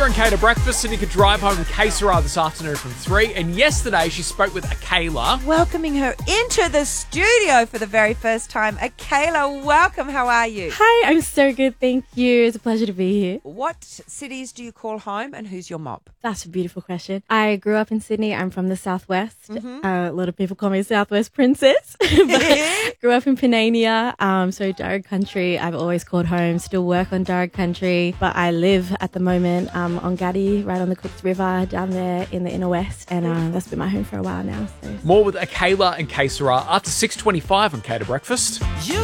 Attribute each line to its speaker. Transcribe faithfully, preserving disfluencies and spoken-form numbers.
Speaker 1: You're in Cater Breakfast, and you could drive home with K Sarah this afternoon from three. And yesterday she spoke with Akayla.
Speaker 2: Welcoming her into the studio for the very first time. Akayla, welcome. How are you?
Speaker 3: Hi, I'm so good, thank you. It's a pleasure to be here.
Speaker 2: What cities do you call home and who's your mob?
Speaker 3: That's a beautiful question. I grew up in Sydney. I'm from the Southwest.
Speaker 2: Mm-hmm.
Speaker 3: Uh, a lot of people call me Southwest Princess. But grew up in Panania, um, so Darug Country. I've always called home, still work on Darug Country, but I live at the moment um, on Gadi, right on the Cooks River, down there in the inner west, and uh, that's been my home for a while now. So.
Speaker 1: More with Akayla and K Sarah after six twenty-five on Cater Breakfast.